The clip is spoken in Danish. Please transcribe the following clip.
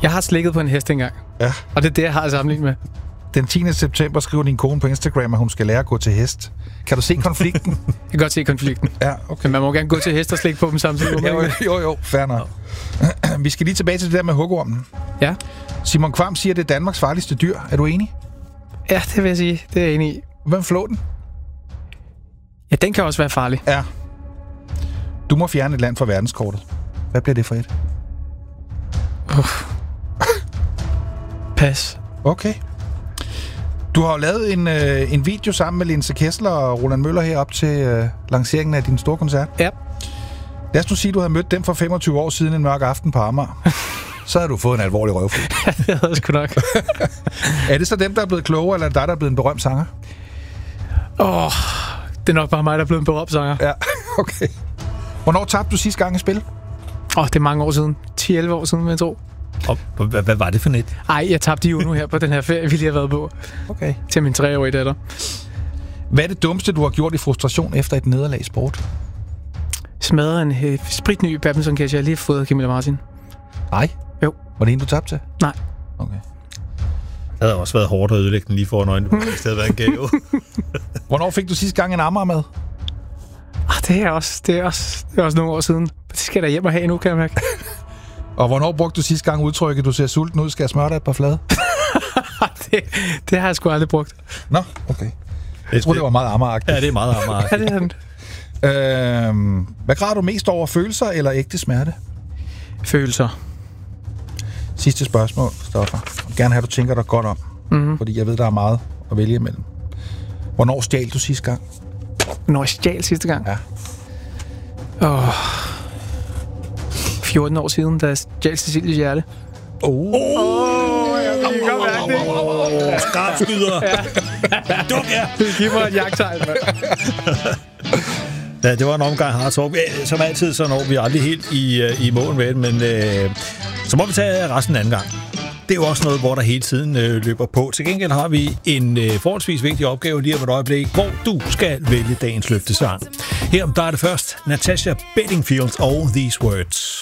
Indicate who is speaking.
Speaker 1: Jeg har slikket på en hest engang.
Speaker 2: Ja.
Speaker 1: Og det er det, jeg har sammenlignet med.
Speaker 2: Den 10. september skriver din kone på Instagram, at hun skal lære at gå til hest. Kan du se konflikten?
Speaker 1: Jeg kan godt se konflikten.
Speaker 2: Ja, okay.
Speaker 1: Men man må gerne gå til hest og slikke på dem samtidig.
Speaker 2: Jo, fair nok. Vi skal lige tilbage til det der med hugormen.
Speaker 1: Ja.
Speaker 2: Simon Kvam siger, at det er Danmarks farligste dyr. Er du enig?
Speaker 1: Ja, det vil jeg sige. Det er jeg enig i.
Speaker 2: Hvem flå den?
Speaker 1: Ja, den kan også være farlig.
Speaker 2: Ja. Du må fjerne et land fra verdenskortet. Hvad bliver det for et?
Speaker 1: Pas.
Speaker 2: Okay. Du har jo lavet en video sammen med Linse Kessler og Roland Møller her op til lanceringen af din store koncert.
Speaker 1: Ja.
Speaker 2: Lad os nu sige, at du havde mødt dem for 25 år siden en mørk aften på Amager. Så havde du fået en alvorlig røvfuld.
Speaker 1: Ja, det havde jeg sgu nok.
Speaker 2: Er det så dem, der er blevet klogere, eller er det dig, der er blevet en berømt sanger?
Speaker 1: Det er nok bare mig, der er blevet en berømt sanger.
Speaker 2: Ja, okay. Hvornår tabte du sidste gang et spil?
Speaker 1: Det er mange år siden. 10-11 år siden, vil jeg tro.
Speaker 3: Og hvad var det for net?
Speaker 1: Ej, jeg tabte jo nu her på den her ferie, vi lige har været på.
Speaker 2: Okay.
Speaker 1: Til min 3-årige datter.
Speaker 2: Hvad er det dummeste, du har gjort i frustration efter et nederlag i sport?
Speaker 1: Smadret en spritny badminton-catcher, jeg lige har fået af Camilla Martin.
Speaker 2: Nej.
Speaker 1: Jo.
Speaker 2: Var det en, du tabte til?
Speaker 1: Nej.
Speaker 2: Okay.
Speaker 3: Det havde også været hårdt at ødelægge den lige foran øjnene. I stedet været en gave.
Speaker 2: Hvornår fik du sidste gang en Amager med?
Speaker 1: Det er også nogle år siden. Det skal jeg da hjem og have nu, kan jeg mærke.
Speaker 2: Og hvornår brugte du sidste gang udtrykket, du ser sulten ud, skal jeg smøre dig et par flade?
Speaker 1: det har jeg sgu aldrig brugt.
Speaker 2: Nå, okay. Jeg tror, det var meget Amager-agtigt.
Speaker 3: Ja, det er meget Amager.
Speaker 1: Ja, det er den.
Speaker 2: Hvad græder du mest over, følelser eller ægte smerte?
Speaker 1: Følelser.
Speaker 2: Sidste spørgsmål, Stoffer. Jeg vil gerne have, at du tænker dig godt om.
Speaker 1: Mm-hmm.
Speaker 2: Fordi jeg ved, der er meget at vælge imellem. Hvornår stjal du sidste gang?
Speaker 1: Når jeg stjal sidste gang?
Speaker 2: Ja.
Speaker 1: 14 år siden, da jeg stjal Cecilies hjerte.
Speaker 2: Jeg
Speaker 1: kan godt mærke det.
Speaker 3: Skarpskyder. Duk, ja.
Speaker 1: Det giver mig et jagttegn, mand.
Speaker 3: Ja, det var en omgang hard talk. Som altid, så når vi aldrig helt i mål med det, men så må vi tage resten anden gang. Det er jo også noget, hvor der hele tiden løber på. Til gengæld har vi en forholdsvis vigtig opgave lige om et øjeblik, hvor du skal vælge dagens løftesang. Her der er det først Natasha Bedingfield og These Words.